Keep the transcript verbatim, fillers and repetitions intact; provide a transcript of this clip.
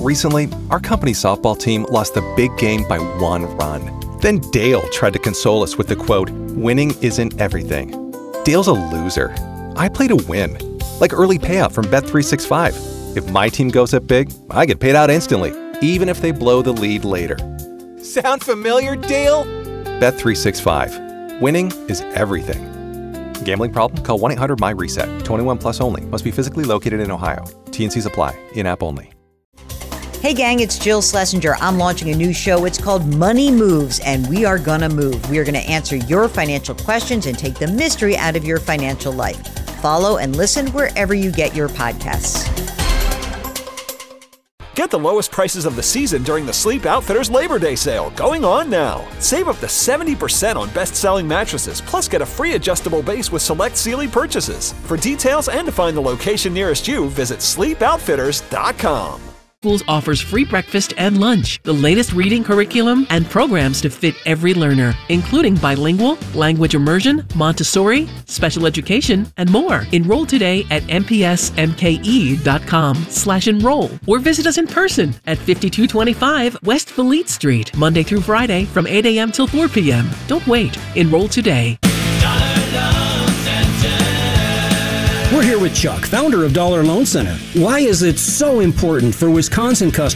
Recently, our company's softball team lost the big game by one run. Then Dale tried to console us with the quote, "Winning isn't everything." Dale's a loser. I play to win. Like early payout from Bet three sixty-five. If my team goes up big, I get paid out instantly, even if they blow the lead later. Sound familiar, Dale? Bet three sixty-five. Winning is everything. Gambling problem? Call one eight hundred M Y reset. twenty-one plus only. Must be physically located in Ohio. T and Cs apply. In-app only. Hey gang, it's Jill Schlesinger. I'm launching a new show. It's called Money Moves, and we are gonna move. We are gonna answer your financial questions and take the mystery out of your financial life. Follow and listen wherever you get your podcasts. Get the lowest prices of the season during the Sleep Outfitters Labor Day sale, going on now. Save up to seventy percent on best-selling mattresses, plus get a free adjustable base with select Sealy purchases. For details and to find the location nearest you, visit sleep outfitters dot com. Schools offers free breakfast and lunch, the latest reading curriculum, and programs to fit every learner, including bilingual, language immersion, Montessori, special education, and more. Enroll today at m p s m k e dot com slash enroll or visit us in person at fifty-two twenty-five West Fleet Street, Monday through Friday from eight a.m. till four p.m. Don't wait. Enroll today. We're here with Chuck, founder of Dollar Loan Center. Why is it so important for Wisconsin customers